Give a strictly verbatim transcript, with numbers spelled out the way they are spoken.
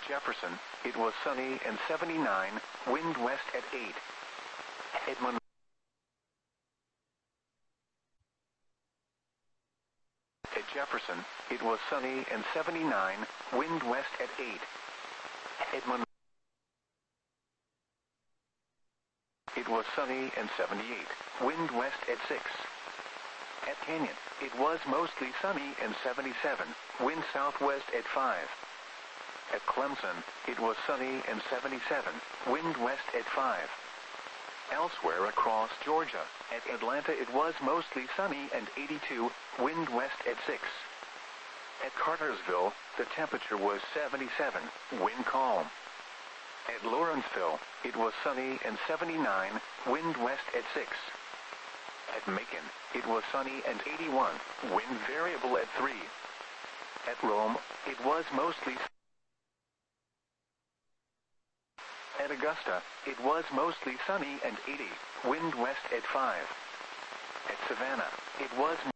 Jefferson, it was sunny and seventy-nine, wind west at eight. At Monroe, at Jefferson, it was sunny and seventy-nine, wind west at eight. At Monroe, it was sunny and seventy-eight, wind west at six. At Canyon, it was mostly sunny and seventy-seven, wind southwest at five. At Clemson, it was sunny and seventy-seven, wind west at five. Elsewhere across Georgia, at Atlanta it was mostly sunny and eighty-two, wind west at six. At Cartersville, the temperature was seventy-seven, wind calm. At Lawrenceville, it was sunny and seventy-nine, wind west at six. At Macon, it was sunny and eighty-one, wind variable at three. At Rome, it was mostly sunny. At Augusta, it was mostly sunny and eighty, wind west at five. At Savannah, it was